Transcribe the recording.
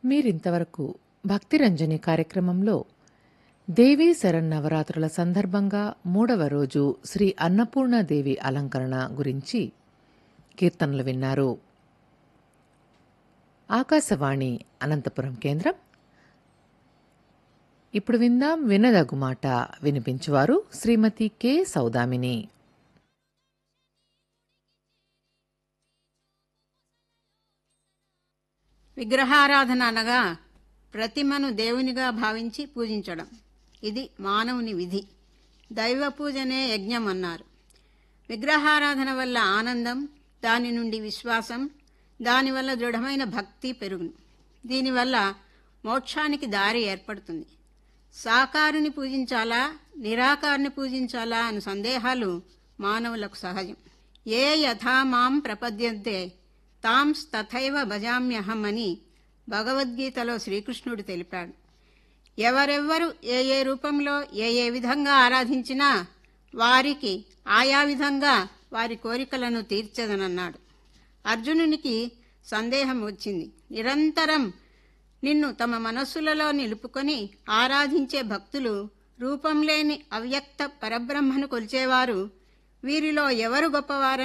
మీరింతవరకు భక్తిరంజని కార్యక్రమంలో దేవీ శరన్నవరాత్రుల సందర్భంగా 3వ రోజు శ్రీ అన్నపూర్ణాదేవి అలంకరణ గురించి కీర్తనలు విన్నారు. ఆకాశవాణి అనంతపురం కేంద్రం. ఇప్పుడు విందాం వినదగు మాట. వినిపించువారు శ్రీమతి కె సౌదామిని. విగ్రహారాధన అనగా ప్రతిమను దేవునిగా భావించి పూజించడం. ఇది మానవుని విధి. దైవ పూజనే యజ్ఞం అన్నారు. విగ్రహారాధన వల్ల ఆనందం, దాని నుండి విశ్వాసం, దానివల్ల దృఢమైన భక్తి పెరుగును. దీనివల్ల మోక్షానికి దారి ఏర్పడుతుంది. సాకారుని పూజించాలా, నిరాకారుని పూజించాలా అనే సందేహాలు మానవులకు సహజం. ఏ యథా మాం ప్రపద్యంతే తాంస్తథైవ భజామ్యహం అని భగవద్గీతలో శ్రీకృష్ణుడు తెలిపాడు. ఎవరెవ్వరు ఏ ఏ రూపంలో ఏ విధంగా ఆరాధించినా వారికి ఆయా విధంగా వారి కోరికలను తీర్చదనన్నాడు. అర్జునునికి సందేహం వచ్చింది. నిరంతరం నిన్ను తమ మనస్సులలో నిలుపుకొని ఆరాధించే భక్తులు, రూపం లేని అవ్యక్త పరబ్రహ్మను కొలిచేవారు, వీరిలో ఎవరు గొప్పవారని